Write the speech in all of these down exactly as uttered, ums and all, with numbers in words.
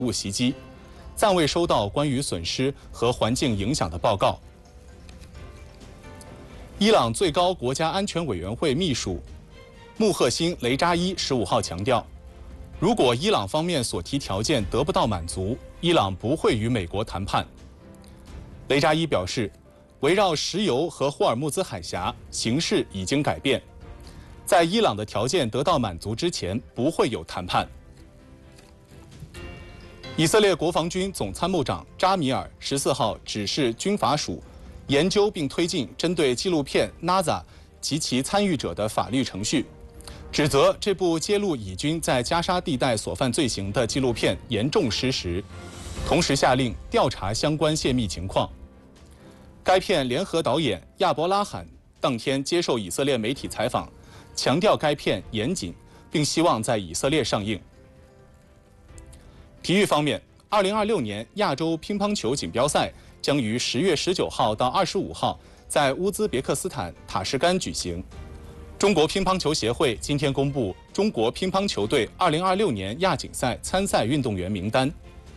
物袭击，暂未收到关于损失和环境影响的报告。伊朗最高国家安全委员会秘书穆赫辛·雷扎伊十五号强调，如果伊朗方面所提条件得不到满足，伊朗不会与美国谈判。雷扎伊表示，围绕石油和霍尔木兹海峡，形势已经改变，在伊朗的条件得到满足之前，不会有谈判。以色列国防军总参谋长扎米尔十四号指示军法署研究并推进针对纪录片《Naza》及其参与者的法律程序，指责这部揭露以军在加沙地带所犯罪行的纪录片严重失实，同时下令调查相关泄密情况。该片联合导演亚伯拉罕当天接受以色列媒体采访，强调该片严谨，并希望在以色列上映。体育方面，二零二六年亚洲乒乓球锦标赛将于十月十九号到二十五号在乌兹别克斯坦塔什干举行。中国乒乓球协会今天公布中国乒乓球队二零二六年亚锦赛参赛运动员名单。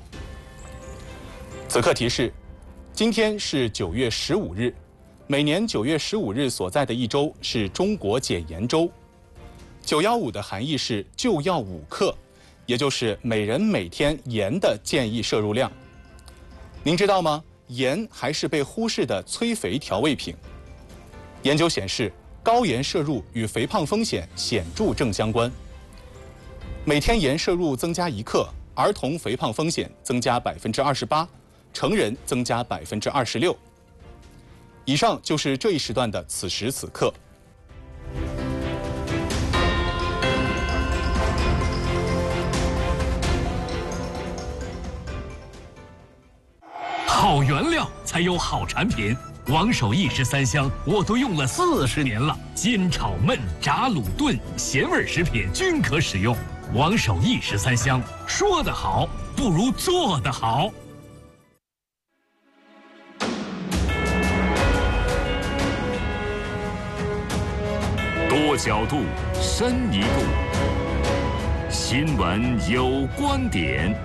此刻提示，今天是九月十五日，每年九月十五日所在的一周是中国检验周。九一五的含义是就要五克，也就是每人每天盐的建议摄入量。您知道吗？盐还是被忽视的催肥调味品。研究显示，高盐摄入与肥胖风险显著正相关。每天盐摄入增加一克，儿童肥胖风险增加百分之二十八，成人增加百分之二十六。以上就是这一时段的此时此刻。 好原料才有好产品。王守义十三香我都用了四十年了，煎炒焖炸卤炖咸味食品均可使用。王守义十三香，说得好不如做得好。 多角度，深一度，新闻有观点。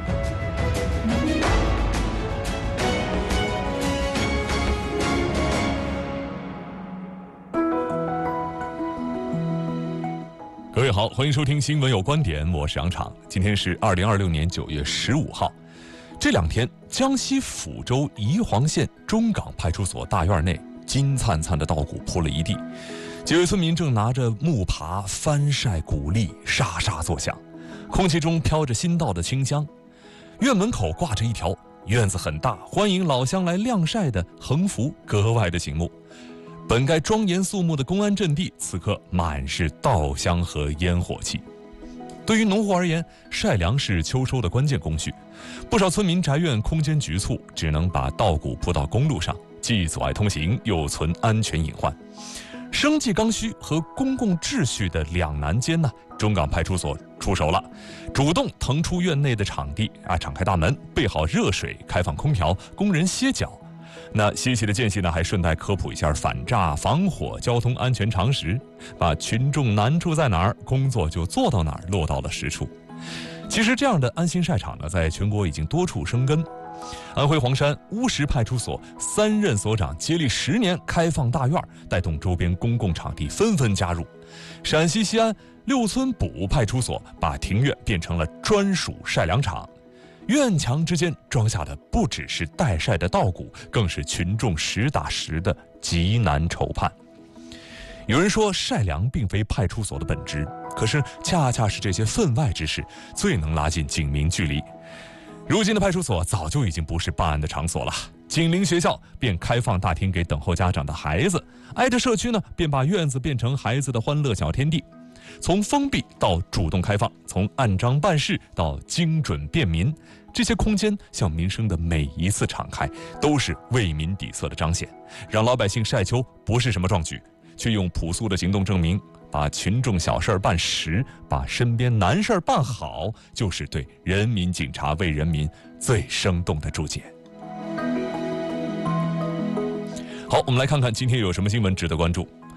各位好，欢迎收听新闻有观点，我是杨昶。今天是二零二六年九月十五号。这两天，江西抚州宜黄县中港派出所大院内金灿灿的稻谷铺了一地，几位村民正拿着木耙翻晒谷粒，沙沙作响，空气中飘着新稻的清香。院门口挂着一条院子很大，欢迎老乡来晾晒的横幅，格外的醒目。本该庄严肃穆的公安阵地，此刻满是稻香和烟火气。对于农户而言，晒粮是秋收的关键工序。不少村民宅院空间局促，只能把稻谷铺到公路上，既阻碍通行，又存安全隐患。生计刚需和公共秩序的两难间呢，中港派出所出手了，主动腾出院内的场地啊，敞开大门，备好热水，开放空调，供人歇脚。那稀奇的间隙呢，还顺带科普一下反诈、防火、交通安全常识，把群众难处在哪儿，工作就做到哪儿，落到了实处。其实这样的安心晒场呢，在全国已经多处生根。安徽黄山乌石派出所三任所长接力十年开放大院，带动周边公共场地纷纷加入。陕西西安六村堡派出所把庭院变成了专属晒粮场。院墙之间装下的不只是待晒的稻谷，更是群众实打实的极难愁盼。有人说晒粮并非派出所的本职，可是恰恰是这些分外之事最能拉近警民距离。如今的派出所早就已经不是办案的场所了，紧邻学校便开放大厅给等候家长的孩子，挨着社区呢便把院子变成孩子的欢乐小天地。从封闭到主动开放，从按章办事到精准便民，这些空间向民生的每一次敞开，都是为民底色的彰显。让老百姓晒秋不是什么壮举，却用朴素的行动证明，把群众小事办实，把身边难事办好，就是对人民警察为人民最生动的注解。好，我们来看看今天有什么新闻值得关注。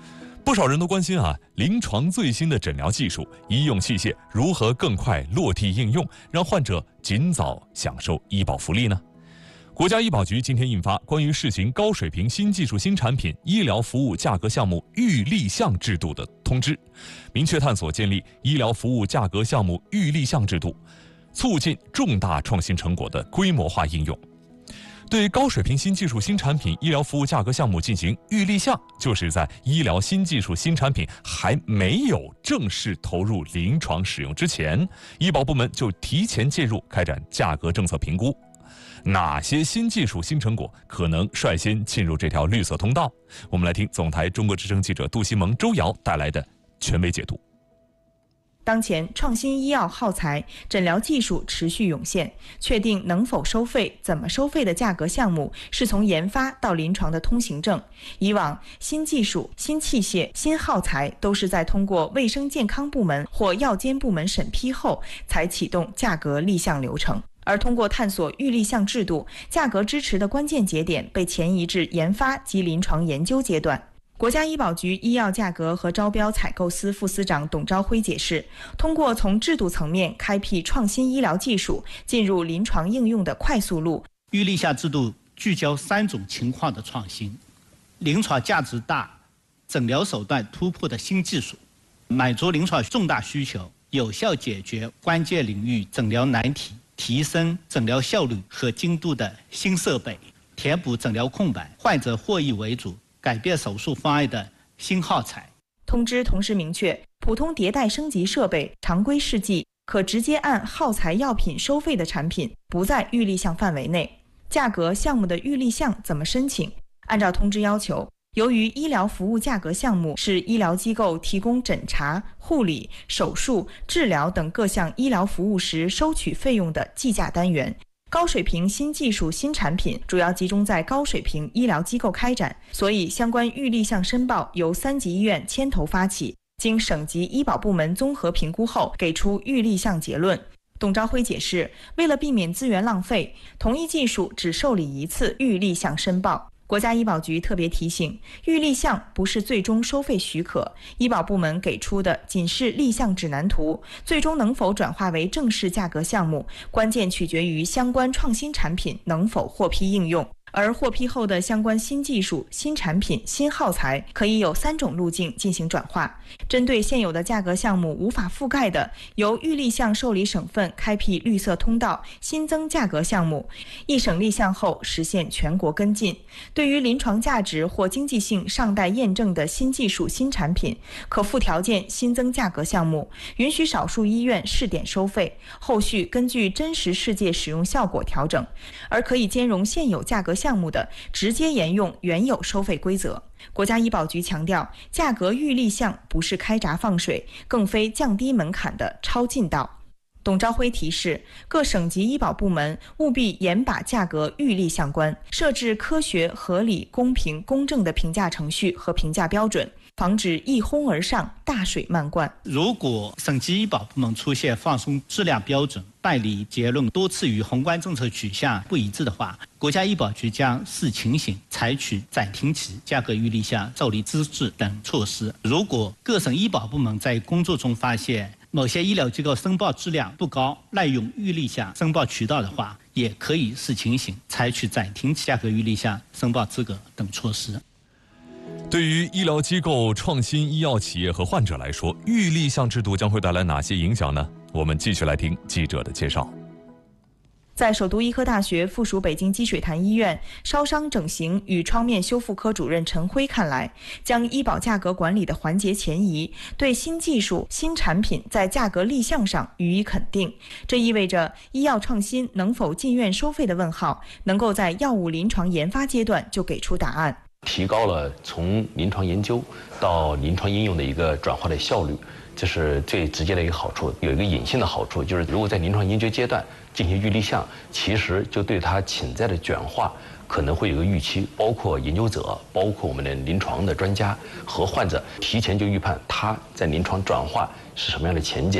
不少人都关心啊，临床最新的诊疗技术、医用器械如何更快落地应用，让患者尽早享受医保福利呢？国家医保局今天印发关于试行高水平新技术新产品医疗服务价格项目预立项制度的通知，明确探索建立医疗服务价格项目预立项制度，促进重大创新成果的规模化应用。对高水平新技术新产品医疗服务价格项目进行预立项，就是在医疗新技术新产品还没有正式投入临床使用之前，医保部门就提前介入开展价格政策评估。哪些新技术新成果可能率先进入这条绿色通道？我们来听总台中国之声记者杜西蒙、周瑶带来的权威解读。 当前，创新医药耗材、诊疗技术持续涌现，确定能否收费、怎么收费的价格项目是从研发到临床的通行证。以往，新技术、新器械、新耗材都是在通过卫生健康部门或药监部门审批后才启动价格立项流程。而通过探索预立项制度，价格支持的关键节点被前移至研发及临床研究阶段。国家医保局医药价格和招标采购司副司长董朝辉解释，通过从制度层面开辟创新医疗技术进入临床应用的快速路。 预立项制度聚焦三种情况的创新：临床价值大、诊疗手段突破的新技术，满足临床重大需求，有效解决关键领域诊疗难题，提升诊疗效率和精度的新设备，填补诊疗空白，患者获益为主，改变手术方案的新耗材。 通知同时明确，普通迭代升级设备、常规试剂可直接按耗材药品收费的产品不在预立项范围内。价格项目的预立项怎么申请？按照通知要求，由于医疗服务价格项目是医疗机构提供诊查、护理、手术、治疗等各项医疗服务时收取费用的计价单元，高水平新技术新产品主要集中在高水平医疗机构开展，所以相关预立项申报由三级医院牵头发起，经省级医保部门综合评估后给出预立项结论。董朝辉解释，为了避免资源浪费，同一技术只受理一次预立项申报。国家医保局特别提醒，预立项不是最终收费许可，医保部门给出的仅是立项指南图，最终能否转化为正式价格项目，关键取决于相关创新产品能否获批应用。而获批后的相关新技术、新产品、新耗材可以有三种路径进行转化。针对现有的价格项目无法覆盖的，由预立项受理省份开辟绿色通道，新增价格项目，一省立项后实现全国跟进。对于临床价值或经济性尚待验证的新技术、新产品，可附条件新增价格项目，允许少数医院试点收费，后续根据真实世界使用效果调整。而可以兼容现有价格项目的，直接沿用原有收费规则。国家医保局强调，价格预立项不是开闸放水，更非降低门槛的超近道。董朝辉提示，各省级医保部门务必严把价格预立项关，设置科学、合理、公平、公正的评价程序和评价标准，防止一哄而上、大水漫灌。 如果省级医保部门出现放松质量标准、办理结论多次与宏观政策取向不一致的话，国家医保局将视情形采取暂停期、价格预立项、受理资质等措施。如果各省医保部门在工作中发现某些医疗机构申报质量不高、滥用预立项申报渠道的话，也可以视情形采取暂停期、价格预立项申报资格等措施。 对于医疗机构、创新医药企业和患者来说，预立项制度将会带来哪些影响呢？我们继续来听记者的介绍。 在首都医科大学附属北京积水潭医院烧伤整形与创面修复科主任陈辉看来，将医保价格管理的环节前移，对新技术、新产品在价格立项上予以肯定。这意味着医药创新能否进院收费的问号，能够在药物临床研发阶段就给出答案， 提高了从临床研究到临床应用的一个转化的效率。这是最直接的一个好处。有一个隐性的好处，就是如果在临床研究阶段进行预立项，其实就对它潜在的转化可能会有个预期，包括研究者，包括我们的临床的专家和患者，提前就预判它在临床转化是什么样的前景。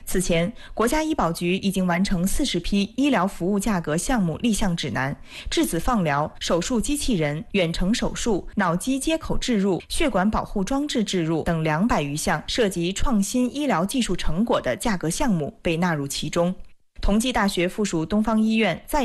此前，国家医保局已经完成四十批医疗服务价格项目立项指南，质子放疗、手术机器人、远程手术、脑机接口置入、血管保护装置置入等两百余项涉及创新医疗技术成果的价格项目被纳入其中。同济大学附属东方医院在